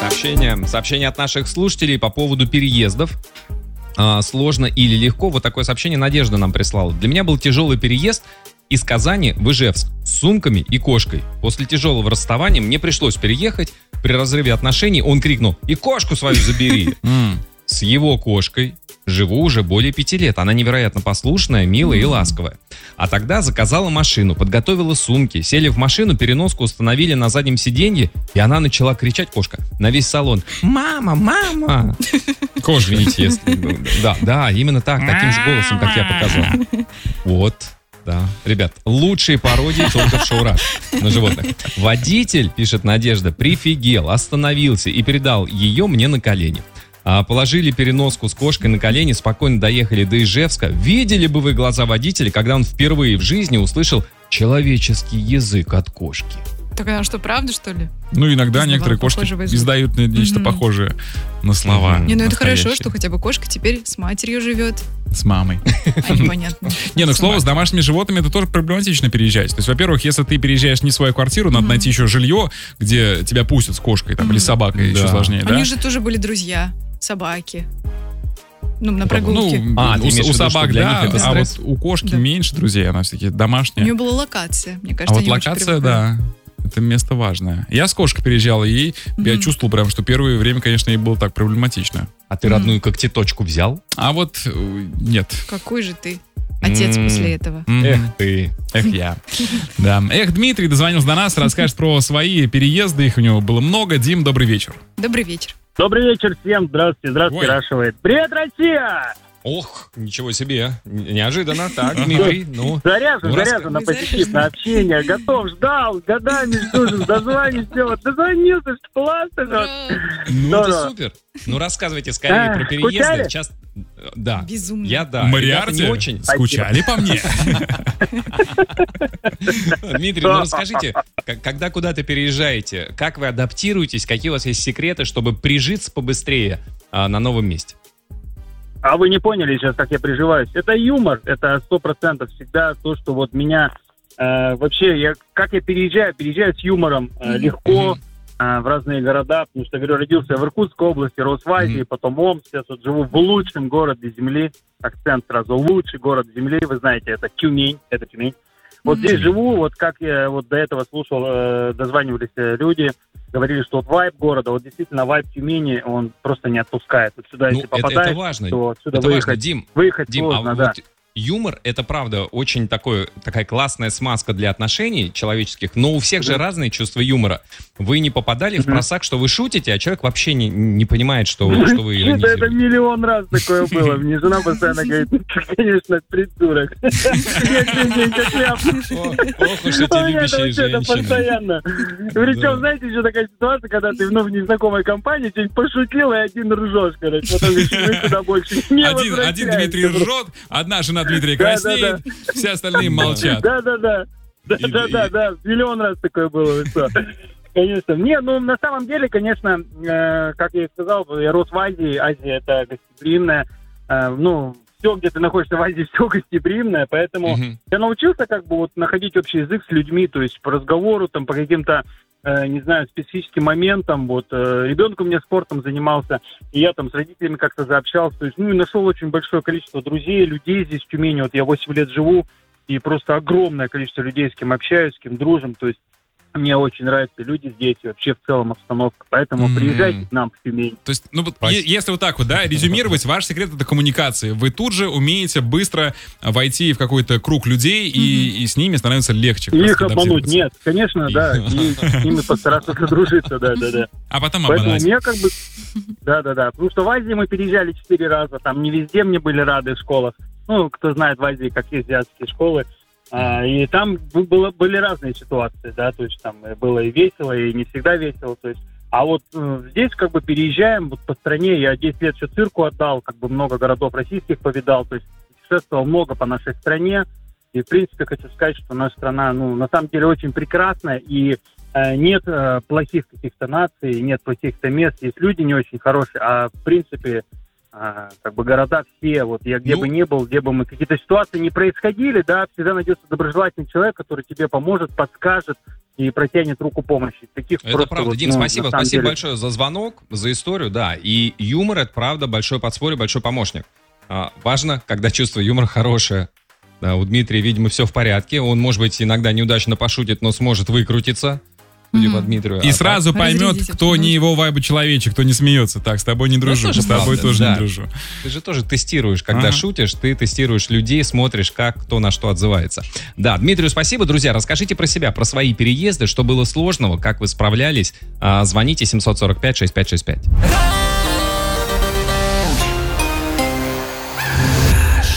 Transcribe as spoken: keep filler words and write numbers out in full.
Сообщение, сообщение от наших слушателей по поводу переездов. А, сложно или легко? Вот такое сообщение Надежда нам прислала. Для меня был тяжелый переезд из Казани в Ижевск с сумками и кошкой. После тяжелого расставания мне пришлось переехать. При разрыве отношений он крикнул: «И кошку свою забери!» С его кошкой живу уже более пяти лет. Она невероятно послушная, милая и ласковая. А тогда заказала машину, подготовила сумки, сели в машину, переноску установили на заднем сиденье, и она начала кричать, кошка, на весь салон: «Мама, мама!» Кошка, извините, если... Да, да, именно так, таким же голосом, как я показал. Вот. Да. Ребят, лучшие пародии только в шоу «Раш» на животных. Водитель, пишет Надежда, прифигел, остановился и передал ее мне на колени. А, положили переноску с кошкой на колени, спокойно доехали до Ижевска. Видели бы вы глаза водителя, когда он впервые в жизни услышал человеческий язык от кошки. Так она что, правда, что ли? Ну, иногда Издавал некоторые кошки издают нечто mm-hmm. похожее на слова. Не, ну это хорошо, что хотя бы кошка теперь с матерью живет. С мамой. А непонятно. Не, ну, к слову, с домашними животными это тоже проблематично переезжать. То есть, во-первых, если ты переезжаешь не в свою квартиру, надо найти еще жилье, где тебя пустят с кошкой там, или собакой, еще сложнее, да? Они же тоже были друзья, собаки. Ну, на прогулке. Ну, а, у, у собак, да, это а вот у кошки да. меньше друзей, она все-таки домашняя. У нее была локация, мне кажется. А вот локация, да, это место важное. Я с кошкой переезжал, и mm-hmm. я чувствовал прям, что первое время, конечно, ей было так проблематично. А ты mm-hmm. родную когтеточку взял? А вот нет. Какой же ты отец mm-hmm. после этого? Mm-hmm. Эх ты, эх я. Да. Эх, Дмитрий дозвонился до нас, расскажет про свои переезды, их у него было много. Дим, добрый вечер. Добрый вечер. Добрый вечер всем, здравствуйте, здравствуйте, Рашивает. Привет, Россия! Ох, ничего себе, неожиданно. Так, Дмитрий, ну... Заряжен, ну, заряжен на позитивное общение, готов, ждал, годами жду, дозвонись, все, вот дозвонился, что классно. Ну, это супер. Ну, рассказывайте скорее про переезды. Сейчас... Да, безумно. Я, да. Мариарти, не очень. Скучали по мне. Дмитрий, ну расскажите, когда куда-то переезжаете, как вы адаптируетесь, какие у вас есть секреты, чтобы прижиться побыстрее а, на новом месте? А вы не поняли сейчас, как я приживаюсь? Это юмор, это сто процентов всегда то, что вот меня э, вообще, я, как я переезжаю, переезжаю с юмором, э, легко, в разные города, потому что, говорю, родился в Иркутской области, рос в Азии, mm-hmm. потом Омск, сейчас вот живу в лучшем городе Земли, акцент сразу, лучший город Земли, вы знаете, это Тюмень, это Тюмень. Вот mm-hmm. здесь живу, вот как я вот до этого слушал, э, дозванивались люди, говорили, что вот вайб города, вот действительно вайб Тюмени, он просто не отпускает. Вот сюда, ну, если попадаешь, это, это важно. то отсюда это выехать, важно. Дим, выехать Дим, сложно, а да. Вот юмор — это, правда, очень такой, такая классная смазка для отношений человеческих, но у всех же разные чувства юмора. Вы не попадали mm-hmm. в просак, что вы шутите, а человек вообще не, не понимает, что, что вы иронизируете? Это миллион раз такое было. Мне жена постоянно говорит: конечно, придурок. Ох уж эти любящие женщины. Постоянно. Причем, знаете, еще такая ситуация, когда ты в незнакомой компании что-нибудь пошутил, и один ржешь, короче. Потом мы куда больше не возвращаемся. Один Дмитрий ржет, одна жена Дмитрия краснеет, да, да, да. все остальные молчат. Да-да-да, да-да-да, миллион раз такое было. Конечно. Не, ну, на самом деле, конечно, э, как я и сказал, я рос в Азии, Азия — это гостеприимная, э, ну, все, где ты находишься в Азии, все гостеприимное, поэтому uh-huh. я научился как бы вот находить общий язык с людьми, то есть по разговору, там, по каким-то, э, не знаю, специфическим моментам, вот, э, ребенок у меня спортом занимался, и я там с родителями как-то заобщался, то есть, ну, и нашел очень большое количество друзей, людей здесь в Тюмени, вот я восемь лет живу, и просто огромное количество людей, с кем общаюсь, с кем дружим, то есть мне очень нравятся люди здесь и вообще в целом обстановка. Поэтому mm-hmm. приезжайте к нам в Тюмень. То есть, ну, е- если вот так вот, да, резюмировать, ваш секрет — это коммуникации. Вы тут же умеете быстро войти в какой-то круг людей, mm-hmm. и, и с ними становится легче. Их обмануть нет, конечно, да. И с ними постараться подружиться, да-да-да. А потом обмануть. Поэтому мне как бы... Да-да-да. Потому что в Азии мы переезжали четыре раза. Там не везде мне были рады в школах. Ну, кто знает в Азии, какие азиатские школы. А, и там было, были разные ситуации, да, то есть там было и весело, и не всегда весело, то есть, а вот э, здесь как бы переезжаем вот по стране, я десять лет еще цирку отдал, как бы много городов российских повидал, то есть путешествовал много по нашей стране, и в принципе хочу сказать, что наша страна, ну, на самом деле очень прекрасная, и э, нет э, плохих каких-то наций, нет плохих-то мест, есть люди не очень хорошие, а в принципе... А, как бы города все, вот я где ну, бы ни был, где бы мы какие-то ситуации не происходили, да, всегда найдется доброжелательный человек, который тебе поможет, подскажет, и протянет руку помощи. Таких Это просто правда. вот, Дим, ну, спасибо. на самом Спасибо деле. большое за звонок, за историю, да. И юмор — это правда большое подспорье, большой помощник. А, важно, когда чувство юмора хорошее. Да, у Дмитрия, видимо, все в порядке. Он, может быть, иногда неудачно пошутит, но сможет выкрутиться. Судя по Дмитрию. И А сразу так? поймет, Разрядить кто не его вайба человечек, кто не смеется. Так, с тобой не дружу, тоже с тобой правда, тоже да. не дружу. так, ты же тоже тестируешь. Когда Ага. шутишь, ты тестируешь людей, смотришь, как кто на что отзывается. Да, Дмитрию спасибо. Друзья, расскажите про себя, про свои переезды, что было сложного, как вы справлялись. А, звоните семь сорок пять шестьдесят пять шестьдесят пять.